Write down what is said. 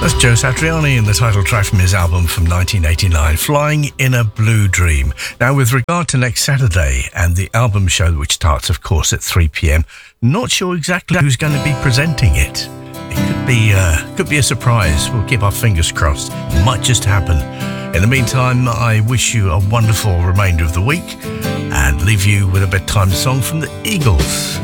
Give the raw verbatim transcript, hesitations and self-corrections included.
That's Joe Satriani and the title track from his album from nineteen eighty-nine, Flying in a Blue Dream. Now, with regard to next Saturday and the album show, which starts, of course, at three p.m, not sure exactly who's going to be presenting it. It could be, uh, could be a surprise. We'll keep our fingers crossed. It might just happen. In the meantime, I wish you a wonderful remainder of the week and leave you with a bedtime song from the Eagles.